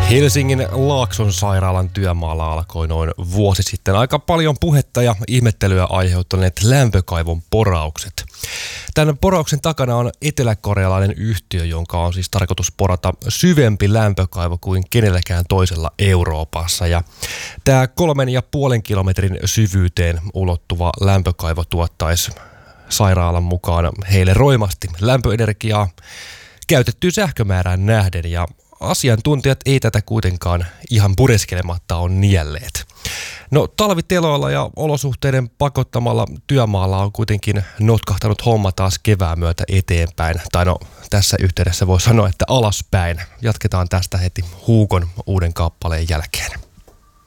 Helsingin Laakson sairaalan työmaalla alkoi noin vuosi sitten aika paljon puhetta ja ihmettelyä aiheuttaneet lämpökaivon poraukset. Tämän porauksen takana on eteläkorealainen yhtiö, jonka on siis tarkoitus porata syvempi lämpökaivo kuin kenelläkään toisella Euroopassa. Ja tämä 3,5 kilometrin syvyyteen ulottuva lämpökaivo tuottaisi sairaalan mukaan heille roimasti lämpöenergiaa käytettyyn sähkömäärään nähden, ja asiantuntijat ei tätä kuitenkaan ihan pureskelematta ole nielleet. No, talviteloilla ja olosuhteiden pakottamalla työmaalla on kuitenkin notkahtanut homma taas kevään myötä eteenpäin. Tai no, tässä yhteydessä voi sanoa, että alaspäin. Jatketaan tästä heti Huukon uuden kappaleen jälkeen.